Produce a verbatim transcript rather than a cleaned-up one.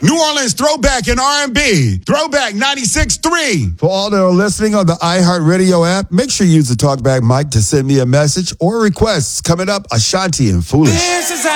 New Orleans Throwback and R and B. Throwback ninety-six point three. For all that are listening on the iHeartRadio app, make sure you use the TalkBack mic to send me a message or requests. Coming up, Ashanti and Foolish. This is